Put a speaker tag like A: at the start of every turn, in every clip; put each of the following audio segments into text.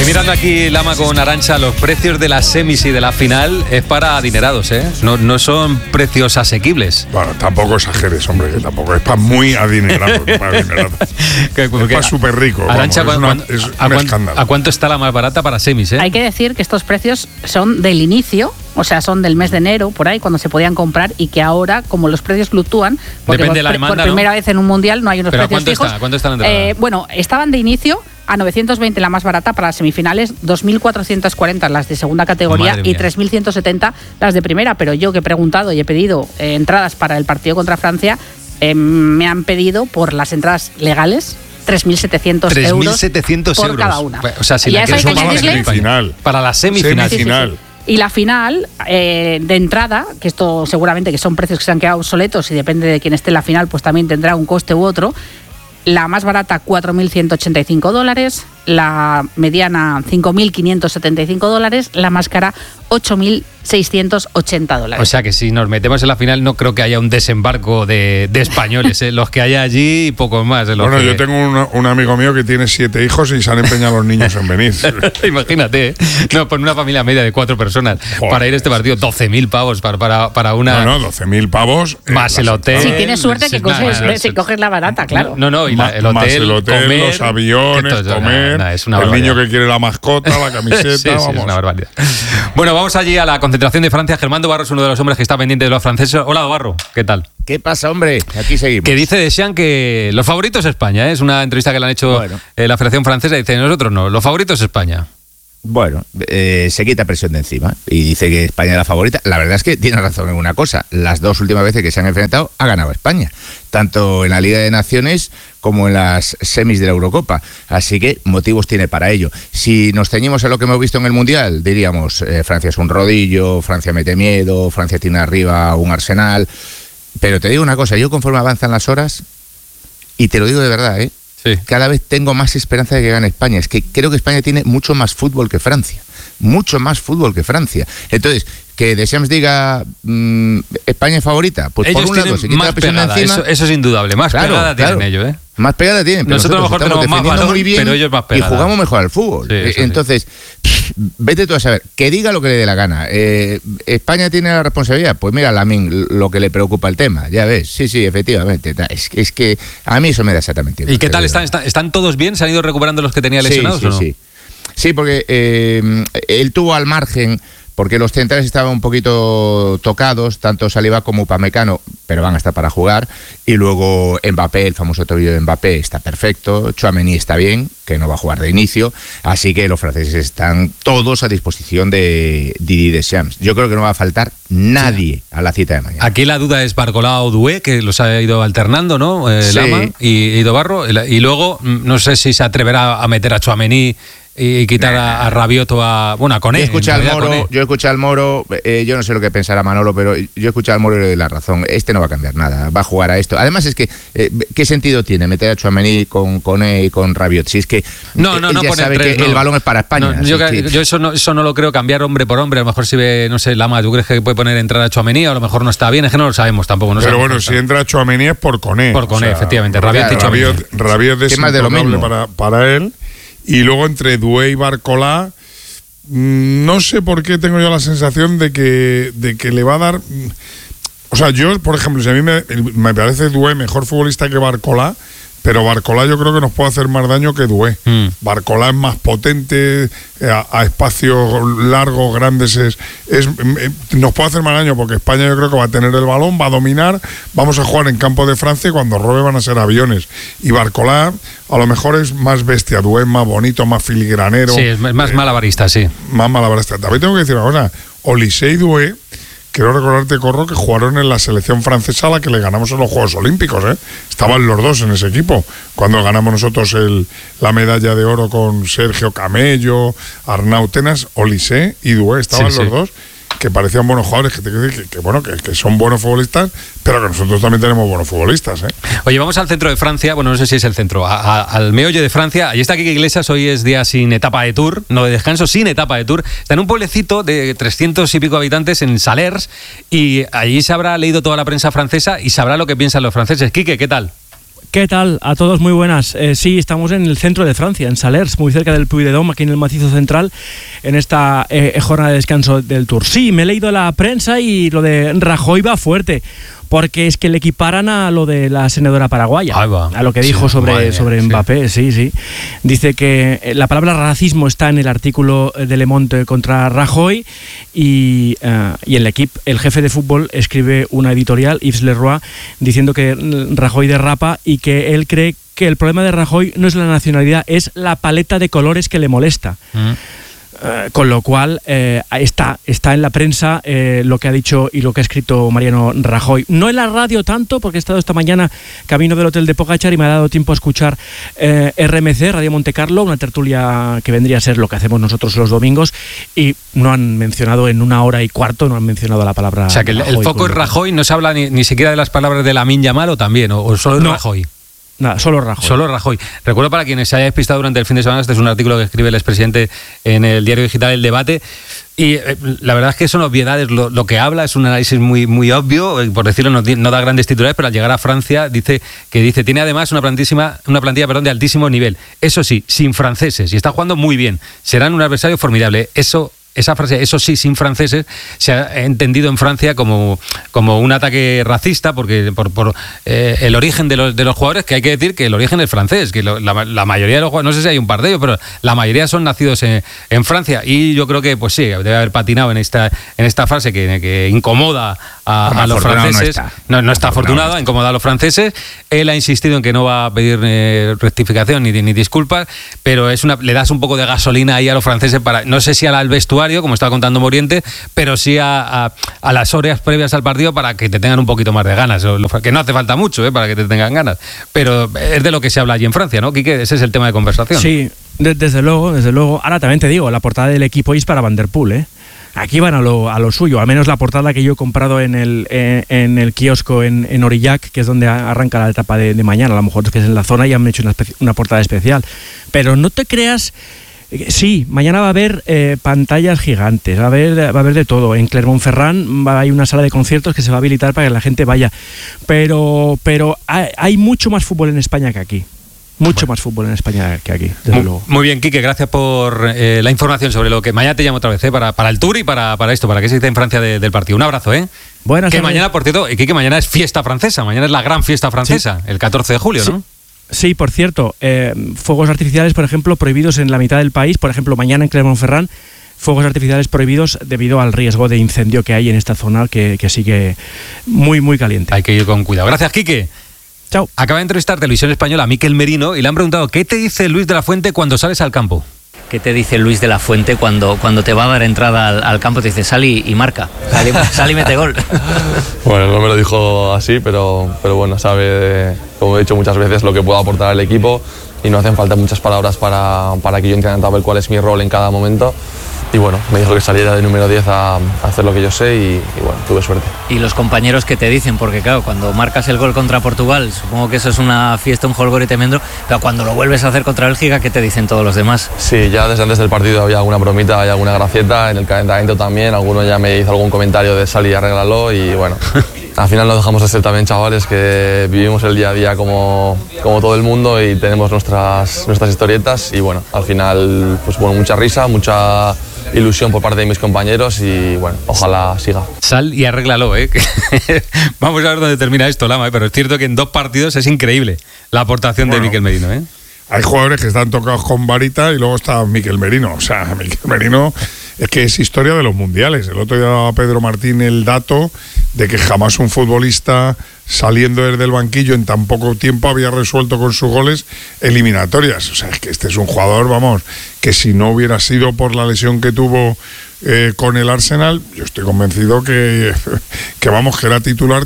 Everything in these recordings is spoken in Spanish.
A: Pues mirando aquí, Lama con Arantxa, los precios de las semis y de la final es para adinerados, ¿eh? No son precios asequibles.
B: Bueno, tampoco exageres, hombre, que tampoco es para muy adinerados. Es para súper rico.
A: Arantxa,
B: es un escándalo.
A: ¿A cuánto está la más barata para semis, eh?
C: Hay que decir que estos precios son del inicio, o sea, son del mes de enero, por ahí, cuando se podían comprar, y que ahora, como los precios fluctúan, porque
A: depende de la demanda,
C: por primera vez en un mundial no hay unos precios fijos.
A: ¿Cuánto está la entrada?
C: Bueno, estaban de inicio a 920 la más barata para las semifinales, 2.440 las de segunda categoría y 3.170 las de primera. Pero yo que he preguntado y he pedido entradas para el partido contra Francia, me han pedido por las entradas legales 3.700 euros por cada una.
A: O sea, si la
B: que
A: para la semifinal.
C: Sí. Y la final, de entrada, que esto seguramente que son precios que se han quedado obsoletos y depende de quién esté en la final, pues también tendrá un coste u otro. La más barata, $4.185, la mediana, $5.575, la más cara, $8.680.
A: O sea que si nos metemos en la final no creo que haya un desembarco de españoles, los que haya allí y pocos más.
B: Yo tengo un amigo mío que tiene 7 hijos y se han empeñado los niños en venir.
A: Imagínate, ¿eh? No, por una familia media de 4 personas, para ir a este partido, 12.000 pavos para una...
B: No, 12.000 pavos.
A: Más el hotel.
C: Si tienes suerte que coges la barata, claro.
B: No,
A: y el hotel,
B: más el hotel,
A: comer,
B: los aviones, comer, el niño que quiere la mascota, la camiseta,
A: sí, es una barbaridad. Bueno, vamos allí a la concentración de Francia. Germán Dobarro es uno de los hombres que está pendiente de los franceses. Hola, Dobarro, ¿qué tal?
D: ¿Qué pasa, hombre? Aquí seguimos.
A: Que dice Deschamps que los favoritos es España, ¿eh? Es una entrevista que le han hecho la Federación Francesa, y dice, nosotros no, los favoritos es España.
D: Bueno, se quita presión de encima y dice que España es la favorita. La verdad es que tiene razón en una cosa. Las 2 últimas veces que se han enfrentado ha ganado España, tanto en la Liga de Naciones como en las semis de la Eurocopa. Así que motivos tiene para ello. Si nos ceñimos a lo que hemos visto en el Mundial, diríamos Francia es un rodillo, Francia mete miedo, Francia tiene arriba un arsenal. Pero te digo una cosa, yo conforme avanzan las horas, y te lo digo de verdad,
A: sí,
D: cada vez tengo más esperanza de que gane España. Es que creo que España tiene mucho más fútbol que Francia. Mucho más fútbol que Francia. Entonces, que Deschamps diga España es favorita, pues
A: ellos
D: por un lado se quita la presión de encima.
A: Eso es indudable. Más pegada tienen ellos, ¿eh?
D: Más pegada tienen. Pero
A: nosotros a lo mejor tenemos más valor,
D: muy bien,
A: pero ellos más pegada.
D: Y jugamos mejor al fútbol.
A: Sí,
D: entonces, vete tú a saber. Que diga lo que le dé la gana. ¿España tiene la responsabilidad? Pues mira, Lamine, lo que le preocupa el tema. Ya ves. Sí, efectivamente. Es que a mí eso me da exactamente igual.
A: ¿Y qué tal? ¿Están todos bien? ¿Se han ido recuperando los que tenía lesionados?
D: Sí,
A: ¿o no?
D: Sí, porque él tuvo al margen, porque los centrales estaban un poquito tocados, tanto Saliba como Upamecano, pero van a estar para jugar. Y luego Mbappé, el famoso tobillo de Mbappé, está perfecto. Tchouaméni está bien, que no va a jugar de inicio. Así que los franceses están todos a disposición de Didier Deschamps. Yo creo que no va a faltar nadie a la cita de mañana.
A: Aquí la duda es Barcola o Doué, que los ha ido alternando, ¿no? Lama y Dobarro. Y luego, no sé si se atreverá a meter a Tchouaméni y quitar a Rabiot o a Koné.
D: Yo escuché al Moro, yo no sé lo que pensará Manolo, pero yo escuché al Moro y le doy la razón. Este no va a cambiar nada, va a jugar a esto. Además es que, ¿qué sentido tiene meter a Tchouaméni con Koné y con Rabiot? Si es que
A: no
D: ya sabe
A: tres,
D: que el balón es para España.
A: No, yo eso no lo creo cambiar hombre por hombre. A lo mejor si ve, no sé, Lama, ¿tú crees que puede poner entrar a Tchouaméni? A lo mejor no está bien, es que no lo sabemos tampoco.
B: Pero bueno, si entra Tchouaméni es por Koné.
A: Por Koné, efectivamente. Rabiot
B: es intolerable para él. Y luego entre Doué y Barcola, no sé por qué tengo yo la sensación de que le va a dar... O sea, yo, por ejemplo, si a mí me parece Doué mejor futbolista que Barcola, pero Barcola yo creo que nos puede hacer más daño que Doué. Barcola es más potente, a espacios largos, grandes, nos puede hacer más daño, porque España yo creo que va a tener el balón, va a dominar, vamos a jugar en campo de Francia y cuando robe van a ser aviones. Y Barcola a lo mejor es más bestia, Doué es más bonito, más filigranero.
A: Sí, es más malabarista, sí.
B: Más malabarista. También tengo que decir una cosa, Olise y Doué, quiero recordarte, Corro, que jugaron en la selección francesa a la que le ganamos en los Juegos Olímpicos, ¿eh? Estaban los dos en ese equipo. Cuando ganamos nosotros la medalla de oro con Sergio Camello, Arnau Tenas, Olise y Doué, estaban los dos, que parecían buenos jugadores, que son buenos futbolistas, pero que nosotros también tenemos buenos futbolistas, ¿eh?
A: Oye, vamos al centro de Francia, bueno, no sé si es el centro, al meollo de Francia. Allí está Quique Iglesias, hoy es día sin etapa de Tour, no de descanso, sin etapa de Tour. Está en un pueblecito de 300 y pico habitantes en Salers, y allí se habrá leído toda la prensa francesa y sabrá lo que piensan los franceses. Quique, ¿qué tal?
E: ¿Qué tal? A todos muy buenas. Sí, estamos en el centro de Francia, en Salers, muy cerca del Puy-de-Dôme, aquí en el macizo central, en esta jornada de descanso del Tour. Sí, me he leído la prensa y lo de Rajoy va fuerte, porque es que le equiparan a lo de la senadora paraguaya, a lo que dijo sobre Mbappé, sí. Dice que la palabra racismo está en el artículo de Le Monde contra Rajoy y en l'Equipe el jefe de fútbol escribe una editorial, Yves Leroy, diciendo que Rajoy derrapa y que él cree que el problema de Rajoy no es la nacionalidad, es la paleta de colores que le molesta. Con lo cual está en la prensa lo que ha dicho y lo que ha escrito Mariano Rajoy. No en la radio tanto, porque he estado esta mañana camino del hotel de Pogačar y me ha dado tiempo a escuchar RMC, Radio Monte Carlo, una tertulia que vendría a ser lo que hacemos nosotros los domingos, y no han mencionado en 1 hora y cuarto, no han mencionado la palabra.
A: O sea, que el foco es Rajoy, no se habla ni siquiera de las palabras de Lamine Yamal, o también, o solo es Rajoy.
E: Nada, solo Rajoy.
A: Solo Rajoy. Recuerdo, para quienes se haya despistado durante el fin de semana, este es un artículo que escribe el expresidente en el diario digital El Debate, y la verdad es que son obviedades. Lo que habla es un análisis muy obvio, por decirlo, no da grandes titulares, pero al llegar a Francia dice, tiene además una plantilla de altísimo nivel. Eso sí, sin franceses, y está jugando muy bien. Serán un adversario formidable. Esa frase, eso sí, sin franceses, se ha entendido en Francia como un ataque racista, porque por el origen de los jugadores, que hay que decir que el origen es francés, que la mayoría de los jugadores, no sé si hay un par de ellos, pero la mayoría son nacidos en Francia, y yo creo que pues sí, debe haber patinado en esta frase que incomoda a los franceses. No está afortunado, incomoda a los franceses. Él ha insistido en que no va a pedir rectificación ni disculpas, pero le das un poco de gasolina ahí a los franceses, para, no sé si al vestuario, como estaba contando Moriente, pero sí a las horas previas al partido, para que te tengan un poquito más de ganas, que no hace falta mucho para que te tengan ganas, pero es de lo que se habla allí en Francia, ¿no, Quique? Ese es el tema de conversación. Sí,
E: desde luego. Ahora también te digo, la portada del equipo es para Van der Poel, Aquí van a lo suyo, al menos la portada que yo he comprado en el kiosco en Aurillac, que es donde arranca la etapa de mañana. A lo mejor es que es en la zona y han hecho una portada especial, pero no te creas. Sí, mañana va a haber pantallas gigantes, va a haber de todo. En Clermont-Ferrand hay una sala de conciertos que se va a habilitar para que la gente vaya, pero hay mucho más fútbol en España que aquí. Más fútbol en España que aquí, desde luego.
A: Muy bien, Quique, gracias por la información sobre lo que mañana te llamo otra vez, para el Tour y para esto, para qué se dice en Francia del partido. Un abrazo,
E: Buenas
A: tardes. Mañana, por cierto, Quique, mañana es fiesta francesa, mañana es la gran fiesta francesa, sí. El 14 de julio, ¿no?
E: Sí, por cierto, fuegos artificiales, por ejemplo, prohibidos en la mitad del país. Por ejemplo, mañana en Clermont-Ferrand, fuegos artificiales prohibidos debido al riesgo de incendio que hay en esta zona, que sigue muy caliente.
A: Hay que ir con cuidado. Gracias, Quique.
E: Chao.
A: Acaba de entrevistar Televisión Española a Miquel Merino y le han preguntado: ¿qué te dice Luis de la Fuente cuando sales al campo?
F: ¿Qué te dice Luis de la Fuente cuando te va a dar entrada al campo? Te dice: sal y marca, sal y mete gol.
G: Bueno, no me lo dijo así, pero bueno, sabe, como he dicho muchas veces, lo que puedo aportar al equipo, y no hacen falta muchas palabras para que yo entienda saber cuál es mi rol en cada momento. Y bueno, me dijo que saliera de número 10 a hacer lo que yo sé, y bueno, tuve suerte.
F: ¿Y los compañeros qué te dicen? Porque claro, cuando marcas el gol contra Portugal, supongo que eso es una fiesta, un jolgorio tremendo, pero cuando lo vuelves a hacer contra Bélgica, ¿qué te dicen todos los demás?
G: Sí, ya desde antes del partido había alguna bromita, había alguna gracieta, en el calentamiento también, alguno ya me hizo algún comentario de sal y arréglalo, y bueno, al final no dejamos de ser también chavales que vivimos el día a día como todo el mundo, y tenemos nuestras historietas, y bueno, al final, pues bueno, mucha risa, mucha ilusión por parte de mis compañeros, y bueno, ojalá siga.
A: Sal y arréglalo, Vamos a ver dónde termina esto, Lama, pero es cierto que en 2 partidos es increíble la aportación de Miquel Merino,
B: Hay jugadores que están tocados con varita, y luego está Miquel Merino. O sea, Miquel Merino es que es historia de los mundiales. El otro día daba Pedro Martín el dato de que jamás un futbolista, saliendo desde el banquillo en tan poco tiempo, había resuelto con sus goles eliminatorias. O sea, es que este es un jugador, vamos, que si no hubiera sido por la lesión que tuvo con el Arsenal, yo estoy convencido que era titular.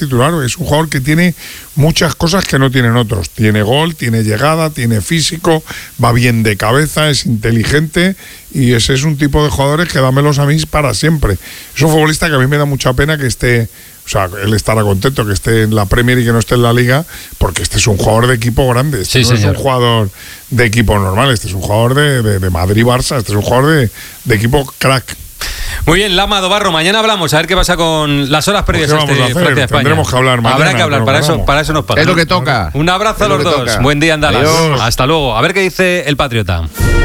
B: Es un jugador que tiene muchas cosas que no tienen otros. Tiene gol, tiene llegada, tiene físico, va bien de cabeza, es inteligente, y ese es un tipo de jugadores que dámelos a mí para siempre. Es un futbolista que a mí me da mucha pena que esté. O sea, él estará contento que esté en la Premier y que no esté en la Liga, porque este es un jugador de equipo grande. Este no es un jugador de equipo normal, este es un jugador de Madrid-Barça, este es un jugador de equipo crack.
A: Muy bien, Lama Dobarro, mañana hablamos, a ver qué pasa con las horas previas a Francia-España.
B: Tendremos que hablar mañana.
A: Habrá que hablar, para eso nos pagan.
D: Es lo que toca.
A: Un abrazo a los dos.
D: Toca.
A: Buen día en Dallas.
D: Adiós.
A: Hasta luego. A ver qué dice el Patriota.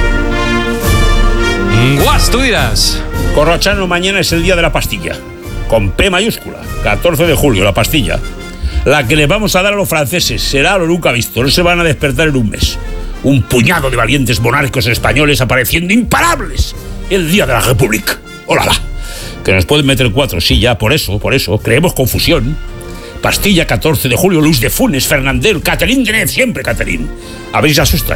A: Guas, tú dirás.
H: Corrochano, mañana es el día de la pastilla. Con P mayúscula. 14 de julio, la pastilla. La que les vamos a dar a los franceses será lo nunca visto. No se van a despertar en un mes. Un puñado de valientes monarcos españoles apareciendo imparables el día de la República. ¡Ólala! Que nos pueden meter 4, sí, ya, por eso. Creemos confusión. Pastilla 14 de julio, Luis de Funes, Fernandel, Catherine Deneuve, siempre Catherine. A ver si se asustan.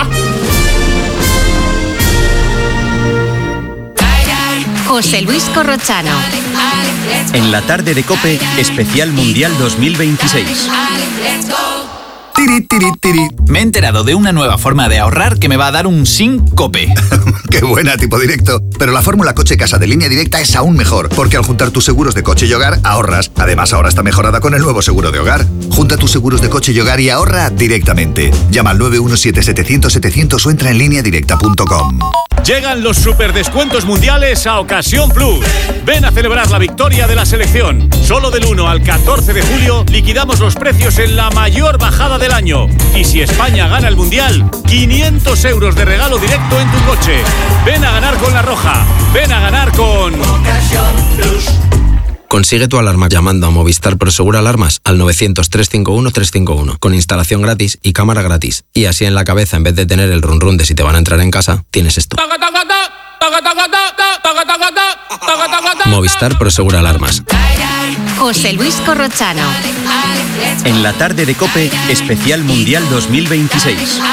I: José Luis Corrochano.
J: En la tarde de COPE, especial Mundial 2026.
K: Tiri, tiri, tiri. Me he enterado de una nueva forma de ahorrar que me va a dar un síncope.
L: ¡Qué buena, tipo directo! Pero la fórmula coche-casa de Línea Directa es aún mejor, porque al juntar tus seguros de coche y hogar, ahorras. Además, ahora está mejorada con el nuevo seguro de hogar. Junta tus seguros de coche y hogar y ahorra directamente. Llama al 917-700-700 o entra en lineadirecta.com.
M: Llegan los superdescuentos mundiales a Ocasión Plus. Ven a celebrar la victoria de la selección. Solo del 1 al 14 de julio liquidamos los precios en la mayor bajada del año. Y si España gana el Mundial, 500 euros de regalo directo en tu coche. Ven a ganar con La Roja. Ven a ganar con Ocasión Plus.
N: Consigue tu alarma llamando a Movistar Prosegur Alarmas al 900-351-351 con instalación gratis y cámara gratis. Y así en la cabeza, en vez de tener el run run de si te van a entrar en casa, tienes esto. Movistar Prosegur Alarmas.
I: José Luis Corrochano.
J: En la tarde de COPE, especial Mundial 2026.